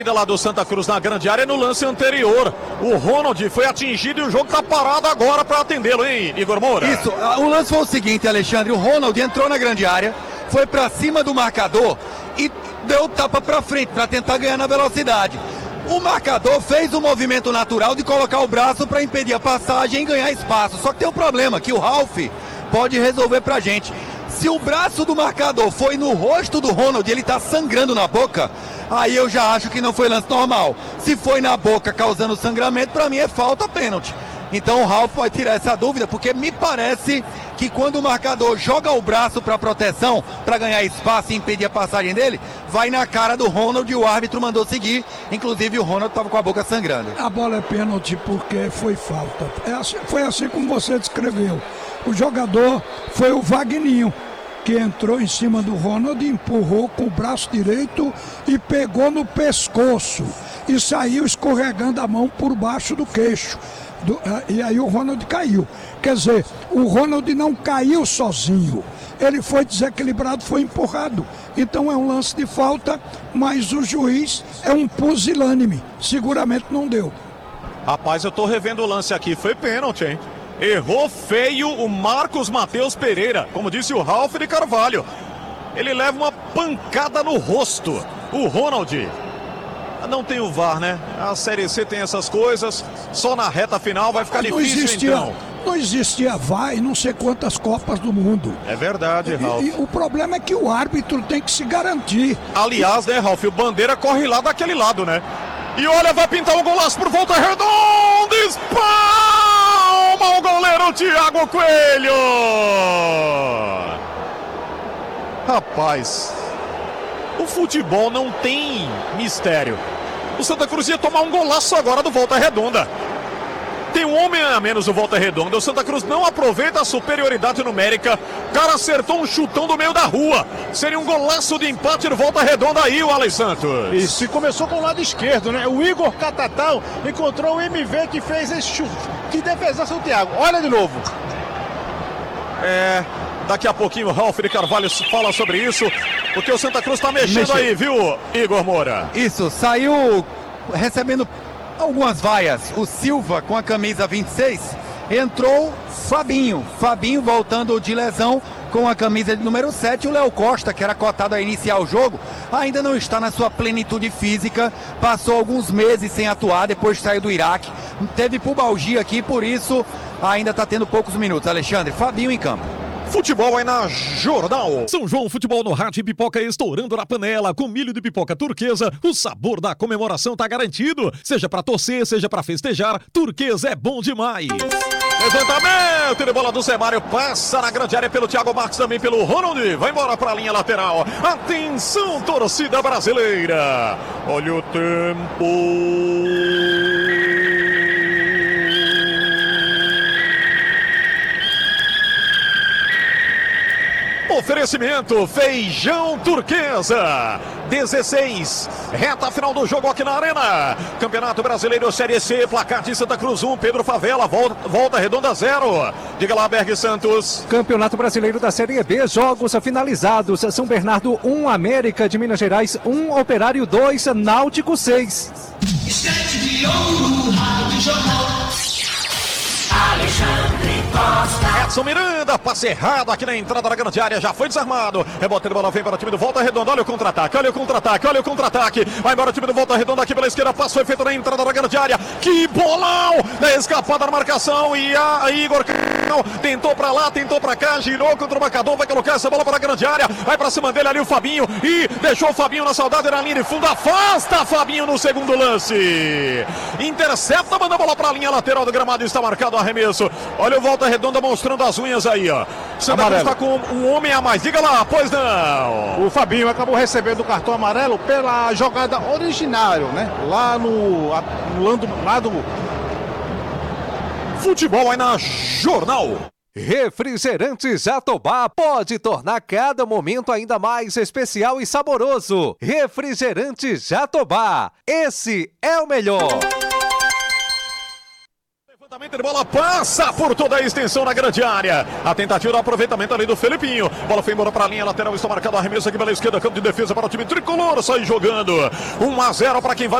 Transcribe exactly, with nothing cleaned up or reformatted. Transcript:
lá do Santa Cruz na grande área no lance anterior. O Ronald foi atingido e o jogo tá parado agora para atendê-lo, hein, Igor Moura? Isso, o lance foi o seguinte, Alexandre, o Ronald entrou na grande área, foi para cima do marcador e deu tapa para frente para tentar ganhar na velocidade. O marcador fez o movimento natural de colocar o braço para impedir a passagem e ganhar espaço. Só que tem um problema, que o Ralf pode resolver pra gente. Se o braço do marcador foi no rosto do Ronald e ele tá sangrando na boca, aí eu já acho que não foi lance normal. Se foi na boca causando sangramento, pra mim é falta, pênalti. Então o Ralf pode tirar essa dúvida, porque me parece que quando o marcador joga o braço para proteção, para ganhar espaço e impedir a passagem dele, vai na cara do Ronald e o árbitro mandou seguir. Inclusive o Ronald estava com a boca sangrando. A bola é pênalti porque foi falta. É assim, foi assim como você descreveu. O jogador foi o Vagninho, que entrou em cima do Ronald, empurrou com o braço direito e pegou no pescoço e saiu escorregando a mão por baixo do queixo. Do, e aí o Ronald caiu. Quer dizer, o Ronald não caiu sozinho. Ele foi desequilibrado, foi empurrado. Então é um lance de falta, mas o juiz é um pusilânime. Seguramente não deu. Rapaz, eu tô revendo o lance aqui. Foi pênalti, hein? Errou feio o Marcos Matheus Pereira, como disse o Ralf de Carvalho. Ele leva uma pancada no rosto. O Ronald... Não tem o V A R, né? A Série C tem essas coisas. Só na reta final vai ficar não difícil, existia, então. Não existia V A R em não sei quantas Copas do Mundo. É verdade, Ralf. E, e o problema é que o árbitro tem que se garantir. Aliás, né, Ralf? O Bandeira corre lá daquele lado, né? E olha, vai pintar um golaço por Volta Redonda. Espalma o goleiro Thiago Coelho. Rapaz... O futebol não tem mistério. O Santa Cruz ia tomar um golaço agora do Volta Redonda. Tem um homem a menos do Volta Redonda. O Santa Cruz não aproveita a superioridade numérica. O cara acertou um chutão do meio da rua. Seria um golaço de empate do Volta Redonda aí, o Alex Santos. Isso, e começou com o lado esquerdo, né? O Igor Catatal encontrou o M V que fez esse chute. Que defesação, Thiago. Olha de novo. É... Daqui a pouquinho o Ralf de Carvalho fala sobre isso, porque o Santa Cruz está mexendo Mexe... aí, viu, Igor Moura? Isso, saiu recebendo algumas vaias. O Silva com a camisa vinte e seis, entrou Fabinho. Fabinho voltando de lesão com a camisa de número sete. O Léo Costa, que era cotado a iniciar o jogo, ainda não está na sua plenitude física. Passou alguns meses sem atuar, depois saiu do Iraque. Teve pubalgia aqui, por isso ainda está tendo poucos minutos. Alexandre, Fabinho em campo. Futebol aí na Jornal. São João Futebol no Rádio, pipoca estourando na panela, com milho de pipoca turquesa. O sabor da comemoração tá garantido. Seja pra torcer, seja pra festejar, turquesa é bom demais. Levantamento de bola do Zé Mário, passa na grande área pelo Thiago Marques, também pelo Ronald. Vai embora pra linha lateral. Atenção, torcida brasileira. Olha o tempo. Oferecimento Feijão Turquesa, dezesseis, reta final do jogo aqui na Arena. Campeonato Brasileiro Série C, placar de Santa Cruz um, Pedro Favela, volta, volta redonda zero. Diga lá, Berg Santos. Campeonato Brasileiro da Série B, jogos finalizados. São Bernardo um, América de Minas Gerais um, Operário dois, Náutico seis. Estante de ouro, Rádio Jornal. Alexandre Costa. Edson Miranda, passe errado aqui na entrada da grande área, já foi desarmado. Rebote de bola vem para o time do Volta Redonda. Olha o contra-ataque, olha o contra-ataque, olha o contra-ataque. Vai embora o time do Volta Redonda aqui pela esquerda. Passo foi feito na entrada da grande área. Que bolão! Da escapada da marcação. E a Igor tentou pra lá, tentou pra cá, girou contra o marcador. Vai colocar essa bola para a grande área. Vai pra cima dele ali o Fabinho. E deixou o Fabinho na saudade na linha de fundo. Afasta Fabinho no segundo lance. Intercepta, manda a bola pra linha lateral do gramado. Está marcado o arremesso. Olha o Volta Redonda mostrando as unhas aí, ó. Santa Cruz está com um homem a mais. Diga lá, pois não. O Fabinho acabou recebendo o cartão amarelo pela jogada original, né? Lá no, no lado. Futebol aí na Jornal. Refrigerantes Jatobá pode tornar cada momento ainda mais especial e saboroso. Refrigerantes Jatobá, esse é o melhor. A bola passa por toda a extensão na grande área. A tentativa do aproveitamento ali do Felipinho. Bola foi embora para a linha lateral. Está marcado a arremesso aqui pela esquerda. Campo de defesa para o time tricolor. Sai jogando. um a zero para quem vai.